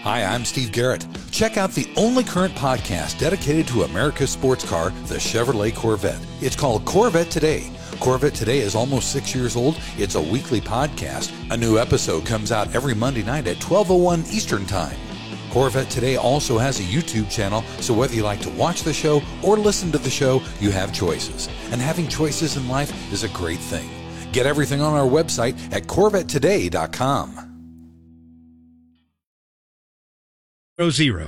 Hi, I'm Steve Garrett. Check out the only current podcast dedicated to America's sports car, the Chevrolet Corvette. It's called Corvette Today. Corvette Today is almost 6 years old. It's a weekly podcast. A new episode comes out every Monday night at 12:01 Eastern Time. Corvette Today also has a YouTube channel, so whether you like to watch the show or listen to the show, you have choices. And having choices in life is a great thing. Get everything on our website at CorvetteToday.com. 0-0.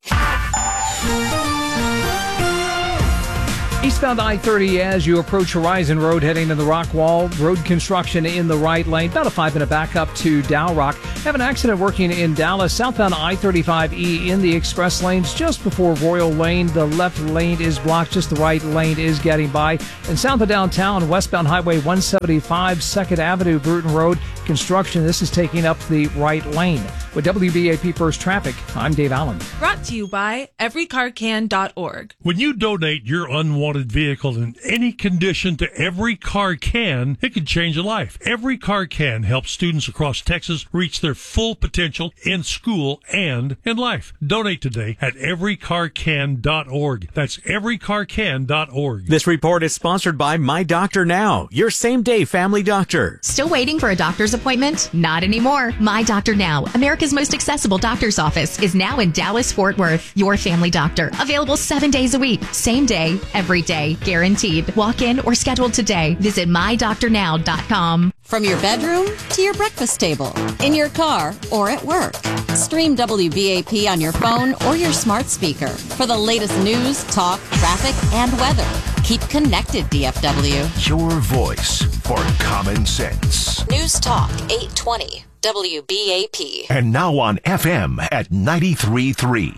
Eastbound I-30 as you approach Horizon Road heading to the Rockwall. Road construction in the right lane. About a 5-minute backup to Dow Rock. Have an accident working in Dallas. Southbound I-35E in the express lanes just before Royal Lane. The left lane is blocked. Just the right lane is getting by. And south of downtown, westbound Highway 175, 2nd Avenue, Bruton Road. Construction. This is taking up the right lane. With WBAP First Traffic, I'm Dave Allen. Brought to you by everycarcan.org. When you donate your unwanted vehicle in any condition to Every Car Can, it can change a life. Every Car Can helps students across Texas reach their full potential in school and in life. Donate today at everycarcan.org. That's everycarcan.org. This report is sponsored by My Doctor Now, your same-day family doctor. Still waiting for a doctor's appointment? Not anymore. My Doctor Now, America's most accessible doctor's office, is now in Dallas-Fort Worth. Your family doctor. Available 7 days a week. Same day, every day. Guaranteed. Walk in or schedule today. Visit mydoctornow.com. From your bedroom to your breakfast table, in your car or at work. Stream WBAP on your phone or your smart speaker for the latest news, talk, traffic, and weather. Keep connected, DFW. Your voice for common sense. News Talk 820 WBAP. And now on FM at 93.3.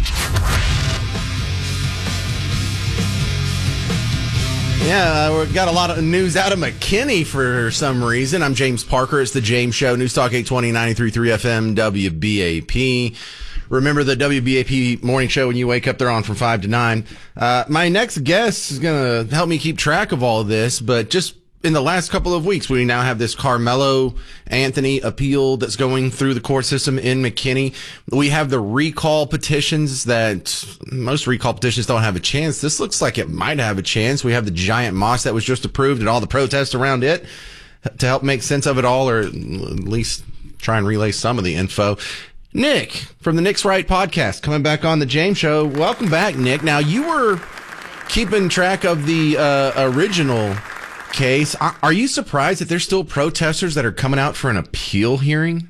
Yeah, we've got a lot of news out of McKinney for some reason. I'm James Parker. It's the James Show. News Talk 820, 93.3 FM, WBAP. Remember the WBAP morning show when you wake up, they're on from 5 to 9. My next guest is going to help me keep track of all of this, but just in the last couple of weeks, we now have this Carmelo Anthony appeal that's going through the court system in McKinney. We have the recall petitions that most recall petitions don't have a chance. This looks like it might have a chance. We have the giant mosque that was just approved and all the protests around it to help make sense of it all, or at least try and relay some of the info. Nick from the Nick's Right podcast coming back on the James Show. Welcome back, Nick. Now, you were keeping track of the original case. Are you surprised that there's still protesters that are coming out for an appeal hearing?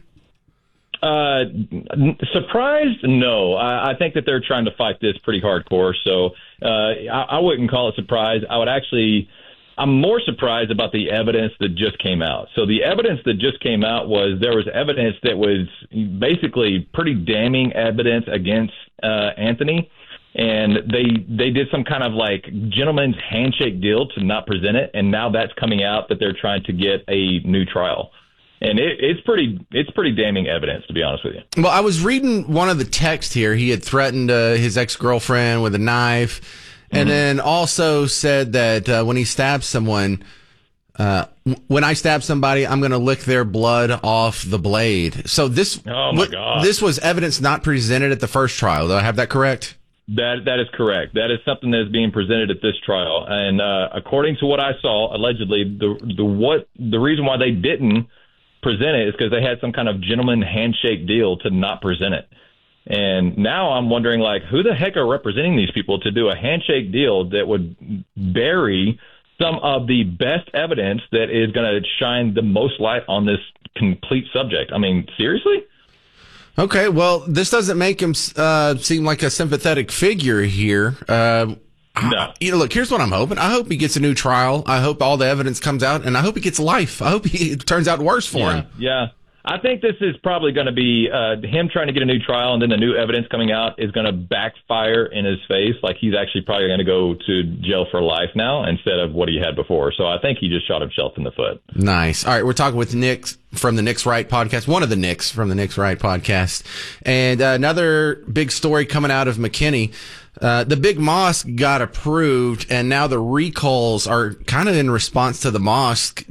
Surprised? No. I think that they're trying to fight this pretty hardcore. So I wouldn't call it surprise. I'm more surprised about the evidence that just came out. So the evidence that just came out was there was evidence that was basically pretty damning evidence against Anthony. And they did some kind of like gentleman's handshake deal to not present it. And now that's coming out that they're trying to get a new trial. And it's pretty damning evidence, to be honest with you. Well, I was reading one of the texts here. He had threatened his ex-girlfriend with a knife, and then also said that when he stabs someone, when I stab somebody, I'm going to lick their blood off the blade. So this, oh my God, this was evidence not presented at the first trial. Do I have that correct? That is correct. That is something that is being presented at this trial. And according to what I saw, allegedly, the reason why they didn't present it is because they had some kind of gentleman handshake deal to not present it. And now I'm wondering, like, who the heck are representing these people to do a handshake deal that would bury some of the best evidence that is going to shine the most light on this complete subject? I mean, seriously? Okay, well, this doesn't make him seem like a sympathetic figure here. No. Look, here's what I'm hoping. I hope he gets a new trial. I hope all the evidence comes out, and I hope he gets life. I hope it turns out worse for him. Yeah. I think this is probably going to be him trying to get a new trial, and then the new evidence coming out is going to backfire in his face. Like, he's actually probably going to go to jail for life now instead of what he had before. So I think he just shot himself in the foot. Nice. All right, we're talking with Nick from the Nick's Right podcast, one of the Nicks from the Nick's Right podcast. And another big story coming out of McKinney. The big mosque got approved, and now the recalls are kind of in response to the mosque.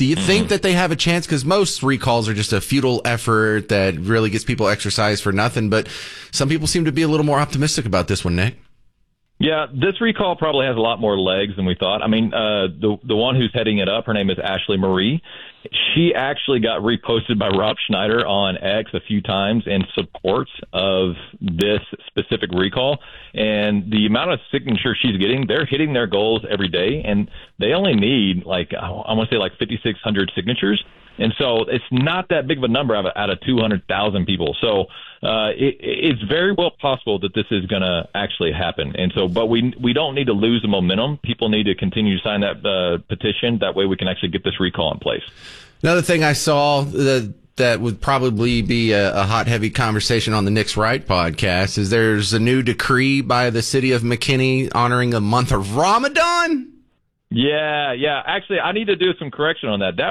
Do you think that they have a chance? Because most recalls are just a futile effort that really gets people exercised for nothing. But some people seem to be a little more optimistic about this one, Nick. Yeah, this recall probably has a lot more legs than we thought. I mean, the one who's heading it up, her name is Ashley Marie. She actually got reposted by Rob Schneider on X a few times in support of this specific recall. And the amount of signatures she's getting, they're hitting their goals every day. And they only need, I want to say 5,600 signatures. And so it's not that big of a number out of 200,000 people. So it's very well possible that this is going to actually happen. And so, but we don't need to lose the momentum. People need to continue to sign that petition. That way we can actually get this recall in place. Another thing I saw that would probably be a hot, heavy conversation on the Nick's Right podcast is there's a new decree by the city of McKinney honoring the month of Ramadan. Yeah. Actually, I need to do some correction on that.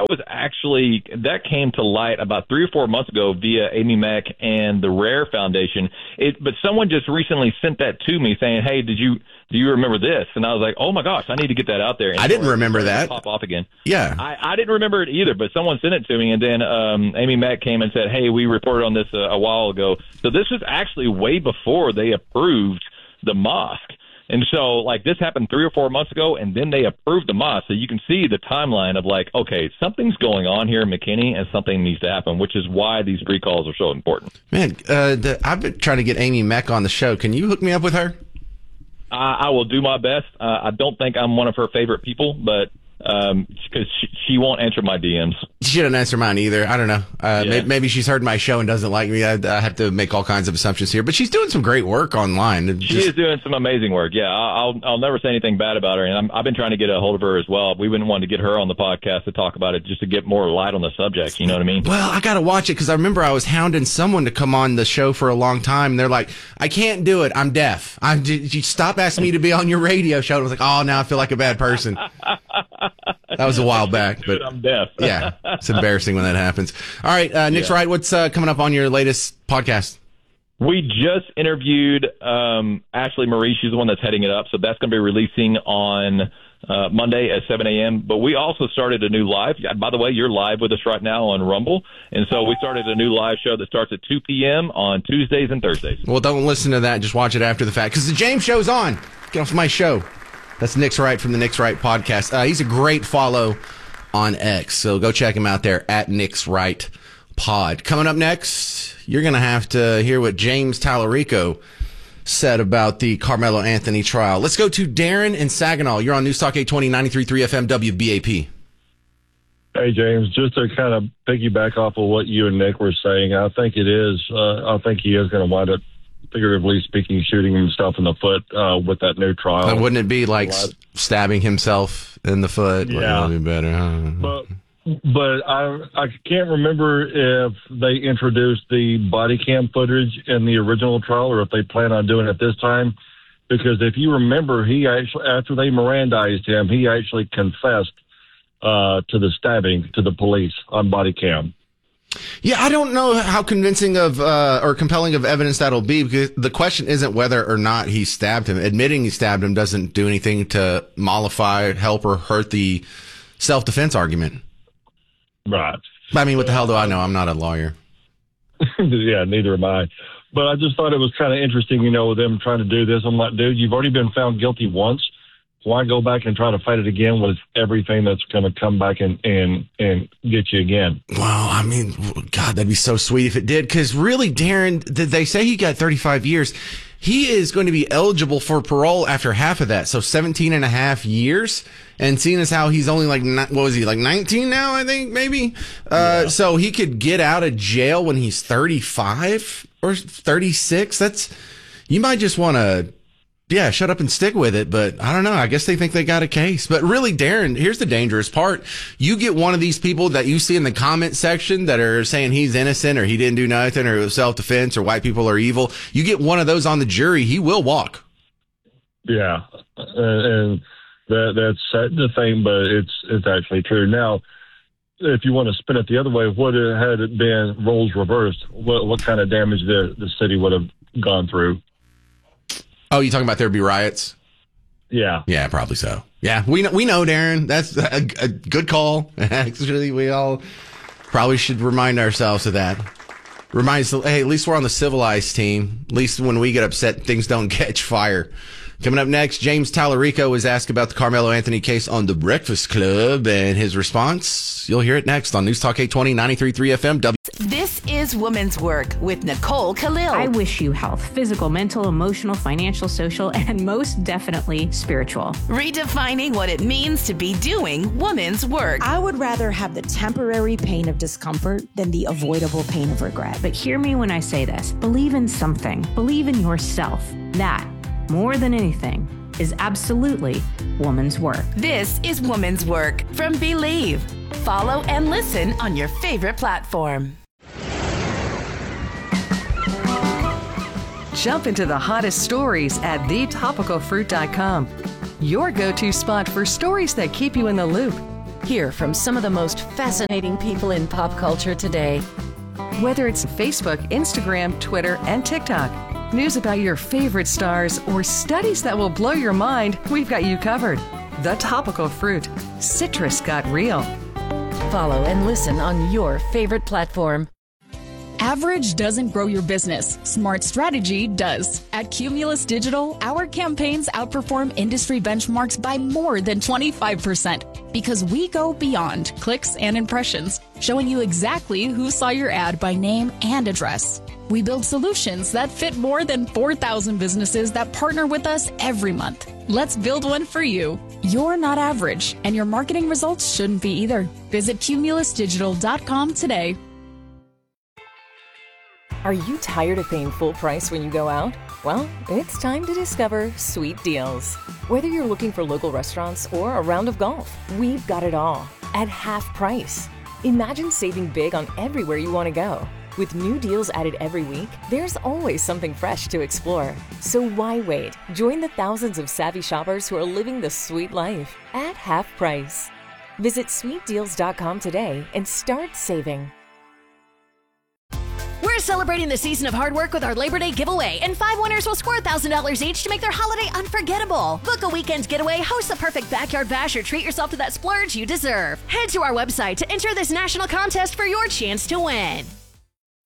That came to light about 3 or 4 months ago via Amy Mack and the Rare Foundation. But someone just recently sent that to me saying, "Hey, do you remember this?" And I was like, "Oh my gosh, I need to get that out there." And I didn't remember that. Pop off again. Yeah, I didn't remember it either, but someone sent it to me, and then Amy Mack came and said, "Hey, we reported on this a while ago." So this was actually way before they approved the mosque. And so, this happened 3 or 4 months ago, and then they approved the mosque. So you can see the timeline of, okay, something's going on here in McKinney, and something needs to happen, which is why these recalls are so important. Man, I've been trying to get Amy Mack on the show. Can you hook me up with her? I will do my best. I don't think I'm one of her favorite people, but because she won't answer my DMs. She didn't answer mine either. I don't know. Maybe she's heard my show and doesn't like me. I have to make all kinds of assumptions here. But she's doing some great work online. She is doing some amazing work. Yeah, I'll never say anything bad about her. And I've been trying to get a hold of her as well. We wouldn't want to get her on the podcast to talk about it just to get more light on the subject. You know what I mean? Well, I got to watch it because I remember I was hounding someone to come on the show for a long time. And they're like, "I can't do it. I'm deaf. You stop asking me to be on your radio show." I was like, "Oh, now I feel like a bad person." That was a while back, but I'm deaf. Yeah, it's embarrassing when that happens. All right, Nick's Right. What's coming up on your latest podcast? We just interviewed Ashley Marie. She's the one that's heading it up, so that's going to be releasing on Monday at 7 a.m. But we also started a new live. By the way, you're live with us right now on Rumble, and so we started a new live show that starts at 2 p.m. on Tuesdays and Thursdays. Well, don't listen to that. Just watch it after the fact because the James Show's on. Get off my show. That's Nick's Right from the Nick's Right podcast. He's a great follow on X, so go check him out there at Nick's Right Pod. Coming up next, you're going to have to hear what James Tallarico said about the Carmelo Anthony trial. Let's go to Darren in Saginaw. You're on News Talk 820, 93.3 FM WBAP. Hey, James, just to kind of piggyback off of what you and Nick were saying, I think he is going to wind up, figuratively speaking, shooting himself in the foot with that new trial. And wouldn't it be like stabbing himself in the foot? Yeah. Would be better, huh? But I can't remember if they introduced the body cam footage in the original trial or if they plan on doing it this time. Because if you remember, he actually, after they Mirandized him, he actually confessed to the stabbing to the police on body cam. Yeah, I don't know how convincing of or compelling of evidence that'll be, because the question isn't whether or not he stabbed him. Admitting he stabbed him doesn't do anything to mollify, help, or hurt the self-defense argument. Right. I mean, what the hell do I know? I'm not a lawyer. Yeah, neither am I. But I just thought it was kind of interesting, them trying to do this. I'm like, dude, you've already been found guilty once. Why go back and try to fight it again with everything that's going to come back and get you again? Well, I mean, God, that'd be so sweet if it did. Because really, Darren, they say he got 35 years. He is going to be eligible for parole after half of that. So 17 and a half years. And seeing as how he's only 19 now, I think, maybe. Yeah. So he could get out of jail when he's 35 or 36. You might just want to, shut up and stick with it. But I don't know. I guess they think they got a case. But really, Darren, here's the dangerous part. You get one of these people that you see in the comment section that are saying he's innocent or he didn't do nothing or it was self-defense or white people are evil. You get one of those on the jury, he will walk. Yeah. And that's the thing, but it's actually true. Now, if you want to spin it the other way, what had it been roles reversed? What kind of damage the city would have gone through? Oh, you talking about there'd be riots? Yeah. Yeah, probably so. Yeah, we know, Darren. That's a good call. Actually, we all probably should remind ourselves of that. Reminds, hey, at least we're on the civilized team. At least when we get upset, things don't catch fire. Coming up next, James Tallarico was asked about the Carmelo Anthony case on The Breakfast Club, and his response, you'll hear it next on News Talk 820, 93.3 FM. This is Women's Work with Nicole Khalil. I wish you health, physical, mental, emotional, financial, social, and most definitely spiritual. Redefining what it means to be doing women's work. I would rather have the temporary pain of discomfort than the avoidable pain of regret. But hear me when I say this. Believe in something. Believe in yourself. That, more than anything, is absolutely woman's work. This is Woman's Work from Believe. Follow and listen on your favorite platform. Jump into the hottest stories at thetopicalfruit.com. Your go-to spot for stories that keep you in the loop. Hear from some of the most fascinating people in pop culture today. Whether it's Facebook, Instagram, Twitter, and TikTok, news about your favorite stars, or studies that will blow your mind, we've got you covered. The Topical Fruit. Citrus got real. Follow and listen on your favorite platform. Average doesn't grow your business. Smart strategy does. At Cumulus Digital, our campaigns outperform industry benchmarks by more than 25% because we go beyond clicks and impressions, showing you exactly who saw your ad by name and address. We build solutions that fit more than 4,000 businesses that partner with us every month. Let's build one for you. You're not average, and your marketing results shouldn't be either. Visit cumulusdigital.com today. Are you tired of paying full price when you go out? Well, it's time to discover Sweet Deals. Whether you're looking for local restaurants or a round of golf, we've got it all at half price. Imagine saving big on everywhere you want to go. With new deals added every week, there's always something fresh to explore. So why wait? Join the thousands of savvy shoppers who are living the sweet life at half price. Visit sweetdeals.com today and start saving. We're celebrating the season of hard work with our Labor Day giveaway, and 5 winners will score $1,000 each to make their holiday unforgettable. Book a weekend getaway, host the perfect backyard bash, or treat yourself to that splurge you deserve. Head to our website to enter this national contest for your chance to win.